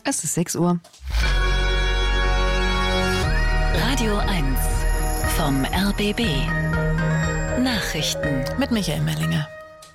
Es ist 6 Uhr. Radio 1 vom RBB. Nachrichten mit Michael Mellinger.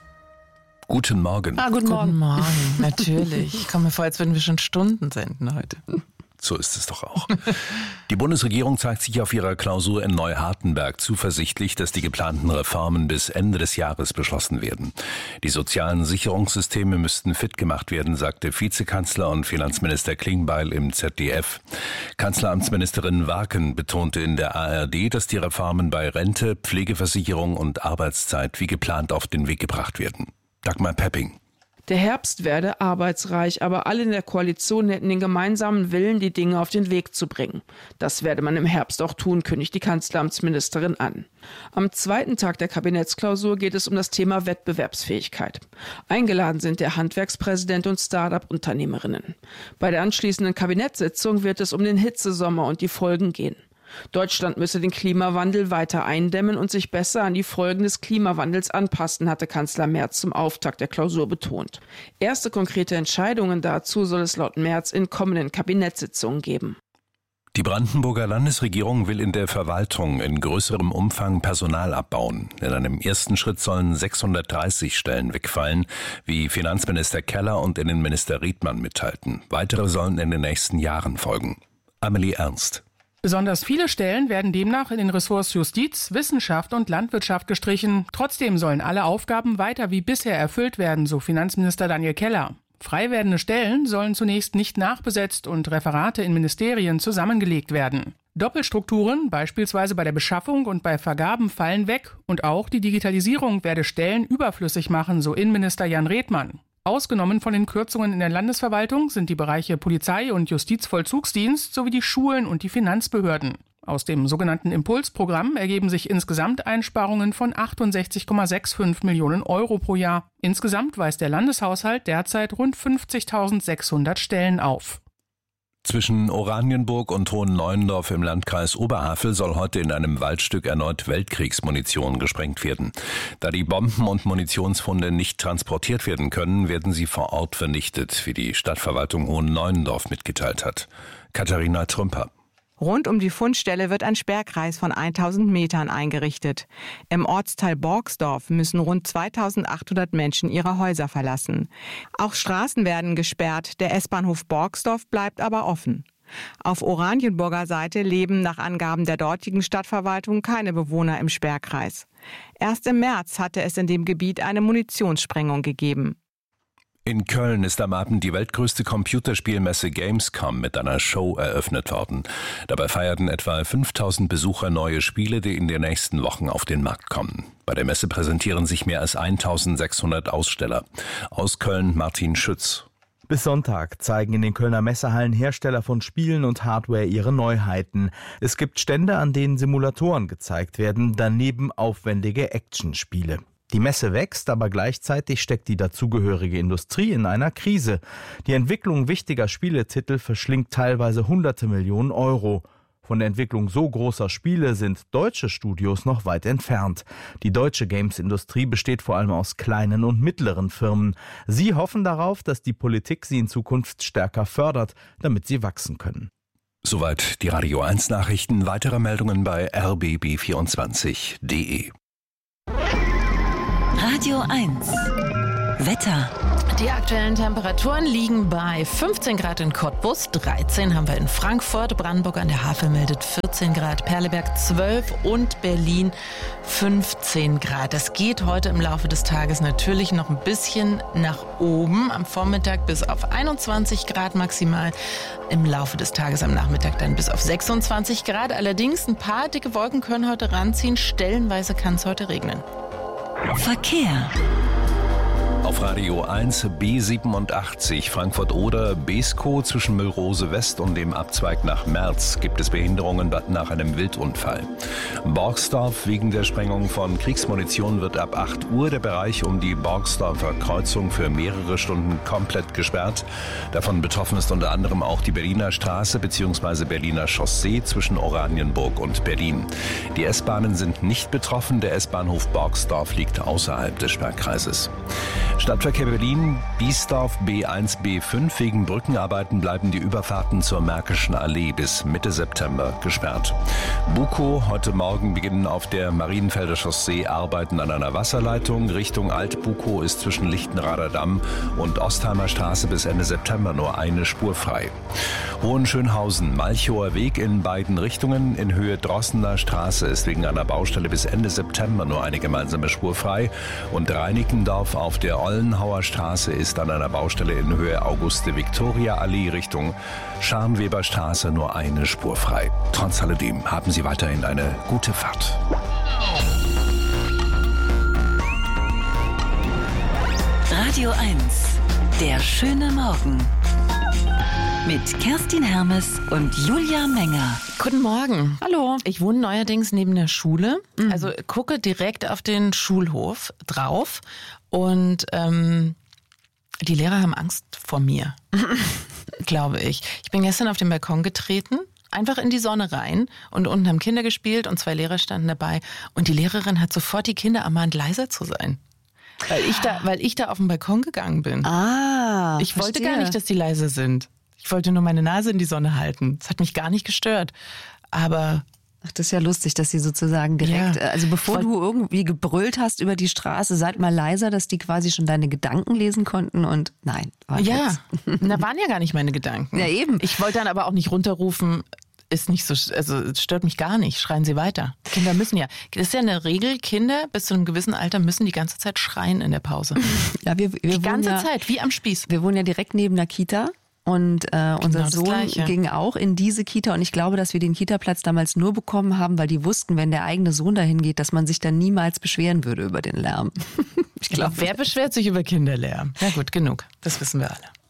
Guten Morgen. Guten Morgen. Guten Morgen, natürlich. Ich komme mir vor, als würden wir schon Stunden senden heute. So ist es doch auch. Die Bundesregierung zeigt sich auf ihrer Klausur in Neuhartenberg zuversichtlich, dass die geplanten Reformen bis Ende des Jahres beschlossen werden. Die sozialen Sicherungssysteme müssten fit gemacht werden, sagte Vizekanzler und Finanzminister Klingbeil im ZDF. Kanzleramtsministerin Waken betonte in der ARD, dass die Reformen bei Rente, Pflegeversicherung und Arbeitszeit wie geplant auf den Weg gebracht werden. Dagmar Pepping. Der Herbst werde arbeitsreich, aber alle in der Koalition hätten den gemeinsamen Willen, die Dinge auf den Weg zu bringen. Das werde man im Herbst auch tun, kündigt die Kanzleramtsministerin an. Am zweiten Tag der Kabinettsklausur geht es um das Thema Wettbewerbsfähigkeit. Eingeladen sind der Handwerkspräsident und Start-up-Unternehmerinnen. Bei der anschließenden Kabinettssitzung wird es um den Hitzesommer und die Folgen gehen. Deutschland müsse den Klimawandel weiter eindämmen und sich besser an die Folgen des Klimawandels anpassen, hatte Kanzler Merz zum Auftakt der Klausur betont. Erste konkrete Entscheidungen dazu soll es laut Merz in kommenden Kabinettssitzungen geben. Die Brandenburger Landesregierung will in der Verwaltung in größerem Umfang Personal abbauen. In einem ersten Schritt sollen 630 Stellen wegfallen, wie Finanzminister Keller und Innenminister Riedmann mitteilten. Weitere sollen in den nächsten Jahren folgen. Amelie Ernst. Besonders viele Stellen werden demnach in den Ressorts Justiz, Wissenschaft und Landwirtschaft gestrichen. Trotzdem sollen alle Aufgaben weiter wie bisher erfüllt werden, so Finanzminister Daniel Keller. Frei werdende Stellen sollen zunächst nicht nachbesetzt und Referate in Ministerien zusammengelegt werden. Doppelstrukturen, beispielsweise bei der Beschaffung und bei Vergaben, fallen weg und auch die Digitalisierung werde Stellen überflüssig machen, so Innenminister Jan Redmann. Ausgenommen von den Kürzungen in der Landesverwaltung sind die Bereiche Polizei und Justizvollzugsdienst sowie die Schulen und die Finanzbehörden. Aus dem sogenannten Impulsprogramm ergeben sich insgesamt Einsparungen von 68,65 Millionen Euro pro Jahr. Insgesamt weist der Landeshaushalt derzeit rund 50.600 Stellen auf. Zwischen Oranienburg und Hohen-Neuendorf im Landkreis Oberhavel soll heute in einem Waldstück erneut Weltkriegsmunition gesprengt werden. Da die Bomben und Munitionsfunde nicht transportiert werden können, werden sie vor Ort vernichtet, wie die Stadtverwaltung Hohen-Neuendorf mitgeteilt hat. Katharina Trümper. Rund um die Fundstelle wird ein Sperrkreis von 1000 Metern eingerichtet. Im Ortsteil Borgsdorf müssen rund 2800 Menschen ihre Häuser verlassen. Auch Straßen werden gesperrt, der S-Bahnhof Borgsdorf bleibt aber offen. Auf Oranienburger Seite leben nach Angaben der dortigen Stadtverwaltung keine Bewohner im Sperrkreis. Erst im März hatte es in dem Gebiet eine Munitionssprengung gegeben. In Köln ist am Abend die weltgrößte Computerspielmesse Gamescom mit einer Show eröffnet worden. Dabei feierten etwa 5000 Besucher neue Spiele, die in den nächsten Wochen auf den Markt kommen. Bei der Messe präsentieren sich mehr als 1600 Aussteller. Aus Köln Martin Schütz. Bis Sonntag zeigen in den Kölner Messehallen Hersteller von Spielen und Hardware ihre Neuheiten. Es gibt Stände, an denen Simulatoren gezeigt werden, daneben aufwendige Actionspiele. Die Messe wächst, aber gleichzeitig steckt die dazugehörige Industrie in einer Krise. Die Entwicklung wichtiger Spieletitel verschlingt teilweise hunderte Millionen Euro. Von der Entwicklung so großer Spiele sind deutsche Studios noch weit entfernt. Die deutsche Games-Industrie besteht vor allem aus kleinen und mittleren Firmen. Sie hoffen darauf, dass die Politik sie in Zukunft stärker fördert, damit sie wachsen können. Soweit die Radio 1 Nachrichten. Weitere Meldungen bei rbb24.de. Radio 1 Wetter. Die aktuellen Temperaturen liegen bei 15 Grad in Cottbus, 13 haben wir in Frankfurt, Brandenburg an der Havel meldet 14 Grad, Perleberg 12 und Berlin 15 Grad. Das geht heute im Laufe des Tages natürlich noch ein bisschen nach oben. Am Vormittag bis auf 21 Grad maximal, im Laufe des Tages am Nachmittag dann bis auf 26 Grad. Allerdings ein paar dicke Wolken können heute ranziehen, stellenweise kann es heute regnen. Verkehr. Auf Radio 1 B87 Frankfurt-Oder Beeskow zwischen Müllrose West und dem Abzweig nach Merz gibt es Behinderungen nach einem Wildunfall. Borgsdorf wegen der Sprengung von Kriegsmunition wird ab 8 Uhr der Bereich um die Borgsdorfer Kreuzung für mehrere Stunden komplett gesperrt. Davon betroffen ist unter anderem auch die Berliner Straße bzw. Berliner Chaussee zwischen Oranienburg und Berlin. Die S-Bahnen sind nicht betroffen, der S-Bahnhof Borgsdorf liegt außerhalb des Sperrkreises. Stadtverkehr Berlin, Biesdorf B1, B5. Wegen Brückenarbeiten bleiben die Überfahrten zur Märkischen Allee bis Mitte September gesperrt. Bukow, heute Morgen beginnen auf der Marienfelder Chaussee Arbeiten an einer Wasserleitung. Richtung Alt-Bukow ist zwischen Lichtenrader Damm und Ostheimer Straße bis Ende September nur eine Spur frei. Hohenschönhausen, Malchower Weg in beiden Richtungen. In Höhe Drossener Straße ist wegen einer Baustelle bis Ende September nur eine gemeinsame Spur frei. Und Reinickendorf auf der Ollenhauer Straße ist an einer Baustelle in Höhe Auguste-Victoria-Allee Richtung Scharnweberstraße nur eine Spur frei. Trotz alledem haben Sie weiterhin eine gute Fahrt. Radio 1, der schöne Morgen. Mit Kerstin Hermes und Julia Menger. Guten Morgen. Hallo. Ich wohne neuerdings neben der Schule, also gucke direkt auf den Schulhof drauf und die Lehrer haben Angst vor mir, glaube ich. Ich bin gestern auf den Balkon getreten, einfach in die Sonne rein und unten haben Kinder gespielt und 2 Lehrer standen dabei und die Lehrerin hat sofort die Kinder ermahnt, leiser zu sein. Weil ich da auf den Balkon gegangen bin. Ich wollte gar nicht, dass die leise sind. Ich wollte nur meine Nase in die Sonne halten. Das hat mich gar nicht gestört. Aber ach, das ist ja lustig, dass sie sozusagen direkt, also bevor du irgendwie gebrüllt hast über die Straße, seid mal leiser, dass die quasi schon deine Gedanken lesen konnten und nein. Ja, da waren ja gar nicht meine Gedanken. Ja, eben. Ich wollte dann aber auch nicht runterrufen, ist nicht so, also es stört mich gar nicht, schreien Sie weiter. Kinder müssen ja, das ist ja eine Regel, Kinder bis zu einem gewissen Alter müssen die ganze Zeit schreien in der Pause. Ja, wir die ganze Zeit, wie am Spieß. Wir wohnen ja direkt neben der Kita. Und unser Sohn ging auch in diese Kita und ich glaube, dass wir den Kita-Platz damals nur bekommen haben, weil die wussten, wenn der eigene Sohn dahin geht, dass man sich dann niemals beschweren würde über den Lärm. Ich glaube, wer beschwert sich über Kinderlärm? Na gut, genug. Das wissen wir alle.